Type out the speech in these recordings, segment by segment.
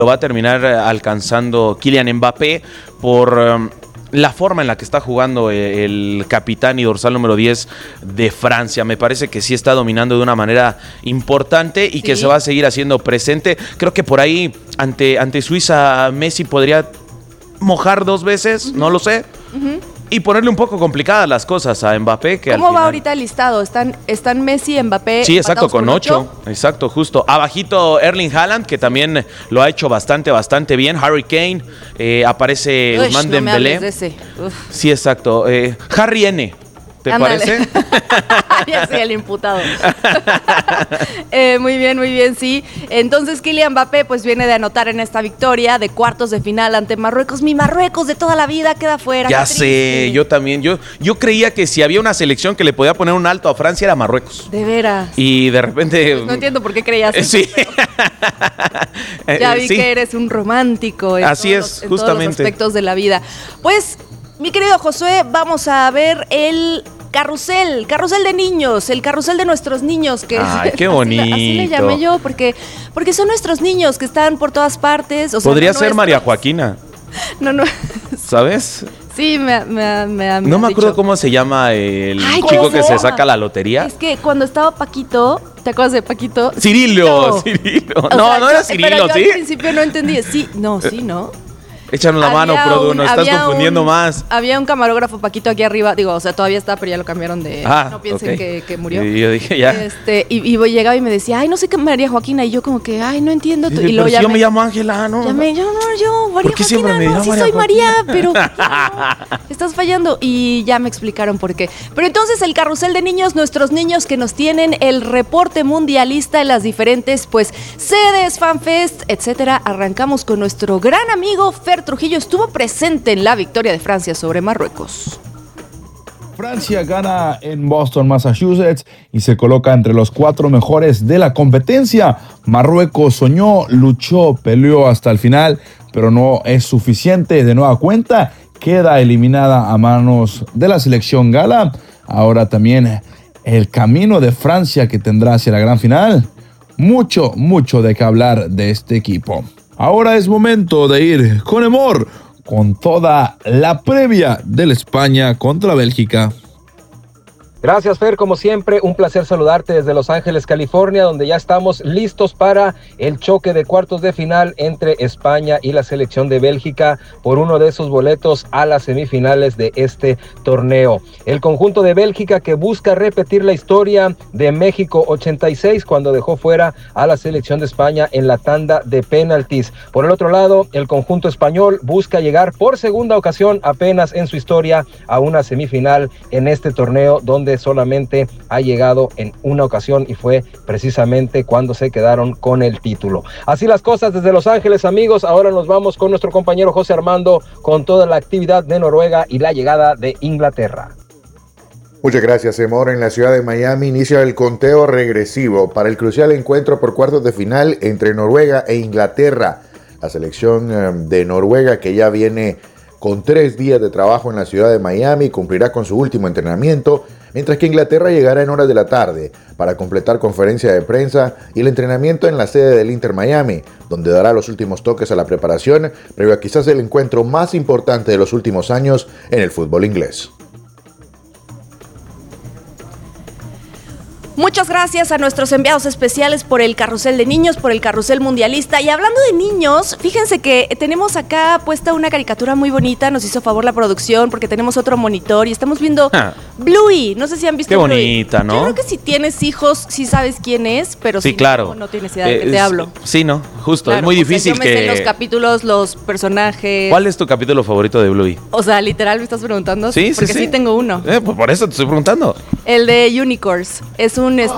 lo va a terminar alcanzando Kylian Mbappé por la forma en la que está jugando el capitán y dorsal número 10 de Francia. Me parece que sí está dominando de una manera importante y que se va a seguir haciendo presente. Creo que por ahí ante Suiza Messi podría mojar 2 veces, no lo sé. Y ponerle un poco complicadas las cosas a Mbappé. Que ¿Cómo va ahorita el listado? ¿Están Messi y Mbappé? Sí, exacto, con 8. Exacto, justo. Abajito Erling Haaland, que también lo ha hecho bastante bien. Harry Kane, aparece Ousmane Dembélé. De ese. Sí, exacto. Harry N. ¿Te parece? Ya soy el imputado. Muy bien, sí. Entonces Kylian Mbappé pues viene de anotar en esta victoria de cuartos de final ante Marruecos. Mi Marruecos de toda la vida queda fuera. Ya sé, yo también. Yo creía que si había una selección que le podía poner un alto a Francia era Marruecos. De veras. Y de repente... Pues no entiendo por qué creías eso. Sí. Ya vi que eres un romántico. Así es, justamente. En todos los aspectos de la vida. Pues... Mi querido Josué, vamos a ver el carrusel de niños, el carrusel de nuestros niños. Ay, qué bonito. Así le llamé yo, porque son nuestros niños que están por todas partes. O sea, podría ser María Joaquina. No. ¿Sabes? Sí, me no me acuerdo cómo se llama el chico que se saca la lotería. Es que cuando estaba Paquito, ¿te acuerdas de Paquito? Cirilo. No era Cirilo, pero yo ¿sí? Al principio no entendí. Sí, no. Échanos la mano, Produ, nos estás confundiendo más. Había un camarógrafo Paquito aquí arriba, todavía está, pero ya lo cambiaron de... no piensen que murió. Y yo dije, ya. Y llegaba y me decía, ay, no sé qué María Joaquina, y yo como que, ay, no entiendo. Sí, y luego ya me llamo Ángela, ¿no? Yo, María ¿por qué Joaquina, siempre me dirá sí soy María, pero estás fallando. Y ya me explicaron por qué. Pero entonces el carrusel de niños, nuestros niños que nos tienen el reporte mundialista en las diferentes, sedes, fanfest, etcétera. Arrancamos con nuestro gran amigo Fer Trujillo. Estuvo presente en la victoria de Francia sobre Marruecos. Francia gana en Boston, Massachusetts y se coloca entre los 4 mejores de la competencia. Marruecos soñó, luchó, peleó hasta el final, pero no es suficiente. De nueva cuenta, queda eliminada a manos de la selección gala. Ahora también el camino de Francia que tendrá hacia la gran final. Mucho de qué hablar de este equipo. Ahora es momento de ir con amor, con toda la previa de la España contra Bélgica. Gracias, Fer, como siempre, un placer saludarte desde Los Ángeles, California, donde ya estamos listos para el choque de cuartos de final entre España y la selección de Bélgica por uno de esos boletos a las semifinales de este torneo. El conjunto de Bélgica que busca repetir la historia de México 86 cuando dejó fuera a la selección de España en la tanda de penaltis. Por el otro lado, el conjunto español busca llegar por segunda ocasión apenas en su historia a una semifinal en este torneo donde solamente ha llegado en una ocasión y fue precisamente cuando se quedaron con el título. Así las cosas desde Los Ángeles, amigos. Ahora nos vamos con nuestro compañero José Armando con toda la actividad de Noruega y la llegada de Inglaterra. Muchas gracias, Emor. En la ciudad de Miami inicia el conteo regresivo para el crucial encuentro por cuartos de final entre Noruega e Inglaterra. La selección de Noruega, que ya viene con 3 días de trabajo en la ciudad de Miami, cumplirá con su último entrenamiento, mientras que Inglaterra llegará en horas de la tarde para completar conferencia de prensa y el entrenamiento en la sede del Inter Miami, donde dará los últimos toques a la preparación previo a quizás el encuentro más importante de los últimos años en el fútbol inglés. Muchas gracias a nuestros enviados especiales por el carrusel de niños, por el carrusel mundialista. Y hablando de niños, fíjense que tenemos acá puesta una caricatura muy bonita. Nos hizo favor la producción porque tenemos otro monitor y estamos viendo Bluey. No sé si han visto Qué Bluey. bonita, ¿no? Yo creo que si tienes hijos, sí sabes quién es, pero sí, si claro. no tienes idea de qué te hablo. Sí, no, justo. Claro, es muy difícil yo me sé los capítulos, los personajes. ¿Cuál es tu capítulo favorito de Bluey? O sea, literal, ¿me estás preguntando? Sí, porque sí tengo uno. Pues por eso te estoy preguntando. El de Unicorns. Es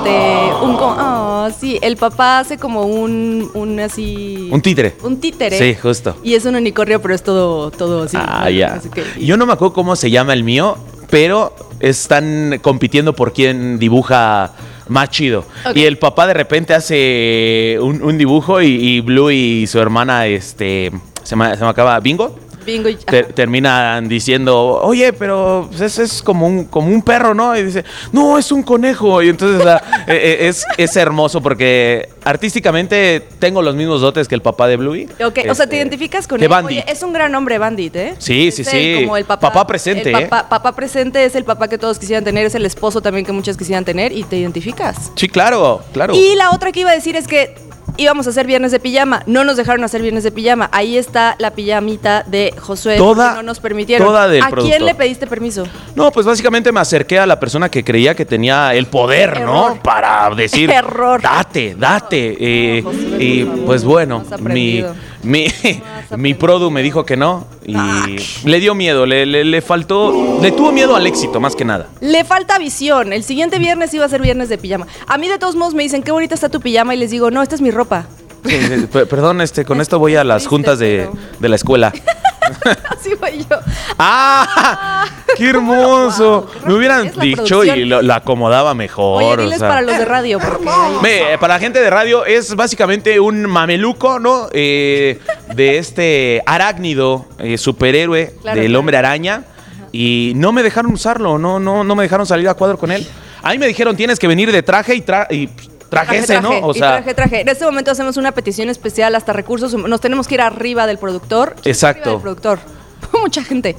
sí, el papá hace como un así... Un títere. Un títere. Sí, justo. Y es un unicornio, pero es todo así. Ah, ya. Yo no me acuerdo cómo se llama el mío, pero están compitiendo por quién dibuja más chido. Okay. Y el papá de repente hace un dibujo y Blue y su hermana, se me acaba, Bingo. Bingo y- terminan diciendo, oye, pero pues, es como un perro, ¿no? Y dice, no, es un conejo. Y entonces o sea, es hermoso porque artísticamente tengo los mismos dotes que el papá de Bluey. Ok, o sea, te identificas con que él. Bandit. Oye, es un gran hombre, Bandit, ¿eh? Sí, Es sí, el- sí. Como el papá. Papá presente, el papá presente es el papá que todos quisieran tener, es el esposo también que muchos quisieran tener y te identificas. Sí, claro. Y la otra que iba a decir es que íbamos a hacer viernes de pijama. No nos dejaron hacer viernes de pijama. Ahí está la pijamita de Josué. Toda- porque no nos permitieron. toda del ¿A productor. quién le pediste permiso? No, pues básicamente me acerqué a la persona que creía que tenía el poder, ¿no? Error. Para decir, Error. date. No, Josué, Y por favor, pues bueno, no has mi, aprendido. mi, has mi aprendido. produ me dijo que no y le dio miedo, le faltó, le tuvo miedo al éxito más que nada. Le falta visión. El siguiente viernes iba a ser viernes de pijama. A mí de todos modos me dicen, qué bonita está tu pijama y les digo, no, esta es mi ropa. Perdón, con esto voy a las Triste, juntas de la escuela. Así voy yo. ¡Ah! ¡Qué hermoso! Wow, qué Me hubieran es la dicho y producción. lo acomodaba mejor. Oye, o diles sea. para los de radio. Porque ahí- Para la gente de radio es básicamente un mameluco, ¿no? De este arácnido superhéroe Claro, del claro. Hombre Araña. Y no me dejaron usarlo, no me dejaron salir a cuadro con él. A mí me dijeron, tienes que venir de traje y trajese, ¿no? O sea, traje. En este momento hacemos una petición especial hasta recursos. Nos tenemos que ir arriba del productor. ¿Quién está Exacto. arriba del productor? Mucha gente.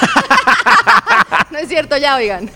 No es cierto, ya oigan.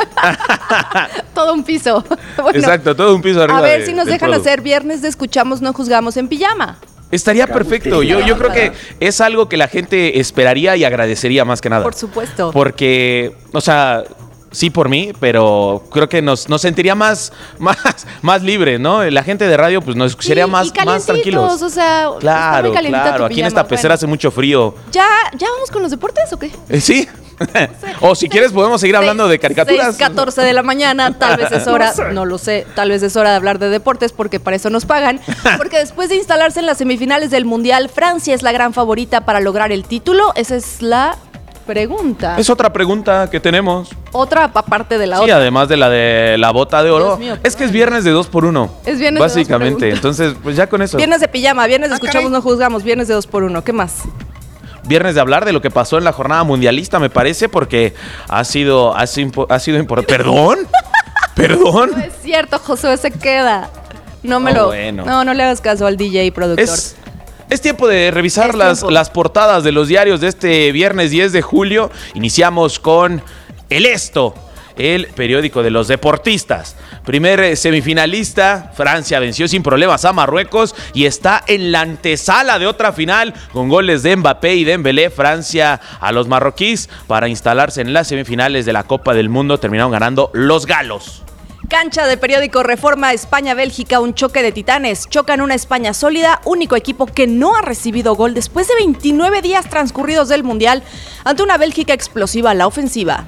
Todo un piso. Bueno, exacto, todo un piso arriba. a ver de- si nos del dejan produ. hacer viernes de Escuchamos, no juzgamos en pijama. Estaría perfecto. Yo creo que es algo que la gente esperaría y agradecería más que nada. Por supuesto. Porque, o sea, sí por mí, pero creo que nos sentiría más libres, ¿no? La gente de radio pues nos escucharía Sí, y más calientitos, tranquilos. o sea, está Claro, muy calientita claro. tu Aquí en pijama. esta pecera Bueno, hace mucho frío. ¿Ya vamos con los deportes o qué? ¿Sí? O si quieres podemos seguir hablando de caricaturas. 6:14 de la mañana, tal vez es hora, no lo sé, tal vez es hora de hablar de deportes porque para eso nos pagan. Porque después de instalarse en las semifinales del Mundial, Francia es la gran favorita para lograr el título. Esa es la pregunta. Es otra pregunta que tenemos. Otra aparte de la Sí, otra. además de la bota de oro. Dios mío, es que es viernes de 2x1. Es viernes de 2 básicamente. preguntas. Entonces, pues ya con eso. Viernes de pijama, viernes de escuchamos, caray. no juzgamos, viernes de 2x1. ¿Qué más? Viernes de hablar de lo que pasó en la jornada mundialista, me parece, porque ha sido importante. ¿Perdón? ¿Perdón? No es cierto, Josué se queda. No me Oh, lo. bueno. No le hagas caso al DJ productor. Es tiempo de revisar Es las tiempo. las portadas de los diarios de este viernes 10 de julio. Iniciamos con El Esto, el periódico de los deportistas. Primer semifinalista, Francia venció sin problemas a Marruecos y está en la antesala de otra final con goles de Mbappé y Dembélé. Francia a los marroquíes para instalarse en las semifinales de la Copa del Mundo. Terminaron ganando los galos. Cancha de periódico Reforma, España-Bélgica, un choque de titanes. Chocan una España sólida, único equipo que no ha recibido gol después de 29 días transcurridos del Mundial, ante una Bélgica explosiva a la ofensiva.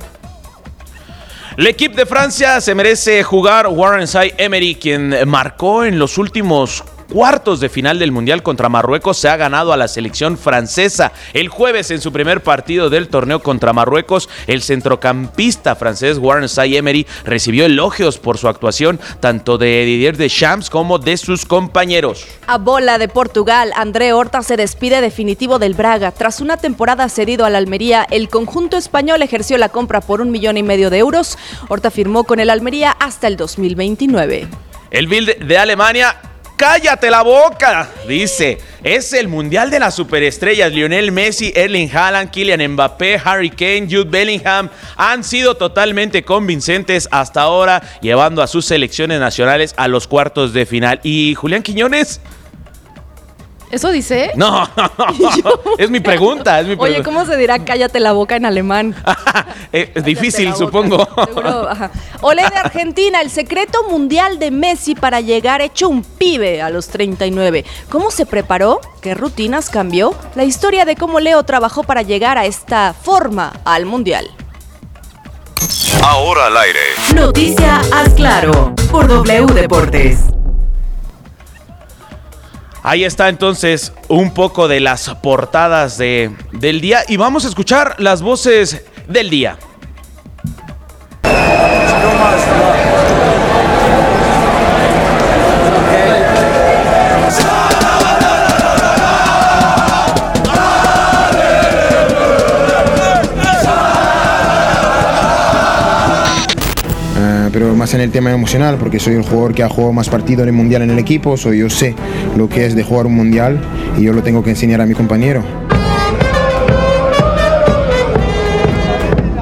El equipo de Francia se merece jugar. Warren Zaïre-Emery, quien marcó en los últimos cuartos de final del Mundial contra Marruecos, se ha ganado a la selección francesa. El jueves, en su primer partido del torneo contra Marruecos, el centrocampista francés Warren Zaïre-Emery recibió elogios por su actuación, tanto de Didier Deschamps como de sus compañeros. A bola de Portugal, André Horta se despide definitivo del Braga. Tras una temporada cedido al Almería, el conjunto español ejerció la compra por 1,5 millones de euros. Horta firmó con el Almería hasta el 2029. El Bild de Alemania, ¡cállate la boca! Dice, es el mundial de las superestrellas. Lionel Messi, Erling Haaland, Kylian Mbappé, Harry Kane, Jude Bellingham han sido totalmente convincentes hasta ahora, llevando a sus selecciones nacionales a los cuartos de final. ¿Y Julián Quiñones? ¿Eso dice? No, es mi pregunta, es mi pregunta. Oye, ¿cómo se dirá cállate la boca en alemán? Es difícil, Cállate la supongo. boca. Seguro, ajá. Olé de Argentina, el secreto mundial de Messi para llegar hecho un pibe a los 39. ¿Cómo se preparó? ¿Qué rutinas cambió? La historia de cómo Leo trabajó para llegar a esta forma al mundial. Ahora al aire. Noticia Haz Claro por W Deportes. Ahí está entonces un poco de las portadas del día y vamos a escuchar las voces del día. pero más en el tema emocional, porque soy el jugador que ha jugado más partidos en el mundial en el equipo, yo sé lo que es de jugar un mundial y yo lo tengo que enseñar a mi compañero.